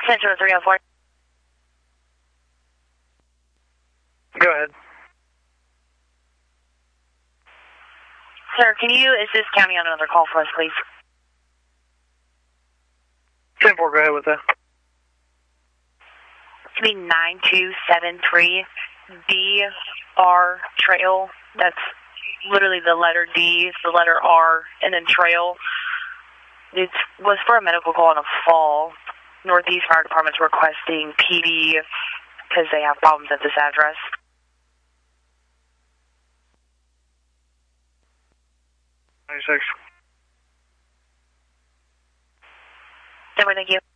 Central 304. Go ahead. Sir, can you assist county on another call for us, please? 10-4, go ahead with that. It's going to be 9273 DR Trail. That's literally the letter D, the letter R, and then Trail. It was for a medical call in a fall. Northeast Fire Department's requesting PD because they have problems at this address. Thank you. Thank you.